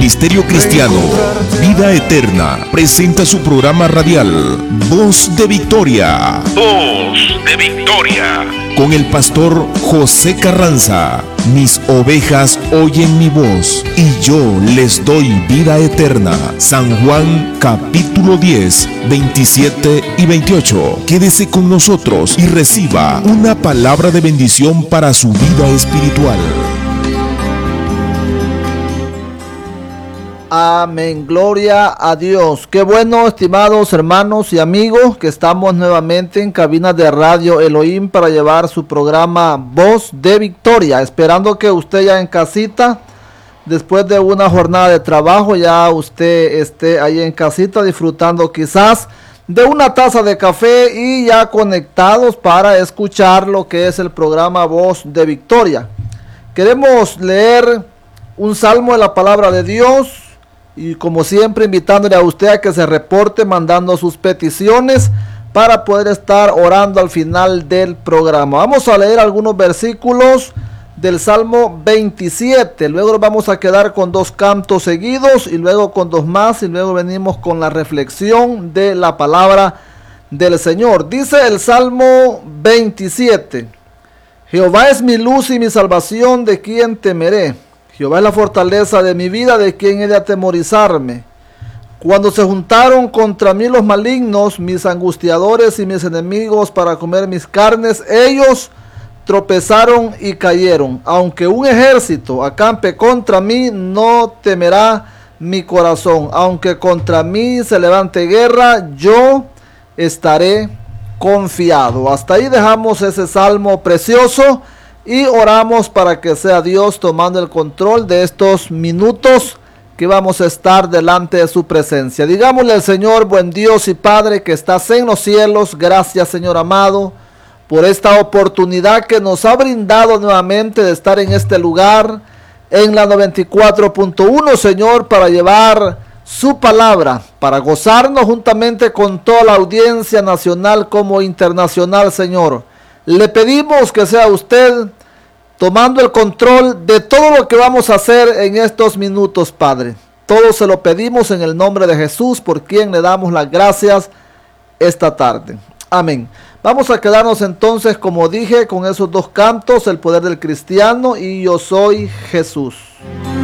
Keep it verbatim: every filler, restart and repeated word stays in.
Ministerio Cristiano Vida Eterna presenta su programa radial Voz de Victoria. Voz de Victoria. Con el pastor José Carranza. Mis ovejas oyen mi voz y yo les doy vida eterna. San Juan capítulo diez, veintisiete y veintiocho. Quédese con nosotros y reciba una palabra de bendición para su vida espiritual. Amén, gloria a Dios. Qué bueno, estimados hermanos y amigos, que estamos nuevamente en cabina de Radio Elohim para llevar su programa Voz de Victoria, esperando que usted ya en casita, después de una jornada de trabajo, ya usted esté ahí en casita disfrutando quizás de una taza de café y ya conectados para escuchar lo que es el programa Voz de Victoria. Queremos leer un salmo de la palabra de Dios. Y como siempre, invitándole a usted a que se reporte mandando sus peticiones para poder estar orando al final del programa. Vamos a leer algunos versículos del Salmo veintisiete. Luego nos vamos a quedar con dos cantos seguidos y luego con dos más. Y luego venimos con la reflexión de la palabra del Señor. Dice el Salmo veintisiete. Jehová es mi luz y mi salvación, ¿de quién temeré? Jehová es la fortaleza de mi vida, ¿de quién he de atemorizarme? Cuando se juntaron contra mí los malignos, mis angustiadores y mis enemigos para comer mis carnes, ellos tropezaron y cayeron. Aunque un ejército acampe contra mí, no temerá mi corazón. Aunque contra mí se levante guerra, yo estaré confiado. Hasta ahí dejamos ese salmo precioso. Y oramos para que sea Dios tomando el control de estos minutos que vamos a estar delante de su presencia. Digámosle al Señor, buen Dios y Padre que estás en los cielos, gracias Señor amado por esta oportunidad que nos ha brindado nuevamente de estar en este lugar, en la noventa y cuatro punto uno, Señor, para llevar su palabra, para gozarnos juntamente con toda la audiencia nacional como internacional, Señor. Le pedimos que sea usted tomando el control de todo lo que vamos a hacer en estos minutos, Padre. Todo se lo pedimos en el nombre de Jesús, por quien le damos las gracias esta tarde. Amén. Vamos a quedarnos entonces, como dije, con esos dos cantos, el poder del cristiano y yo soy Jesús.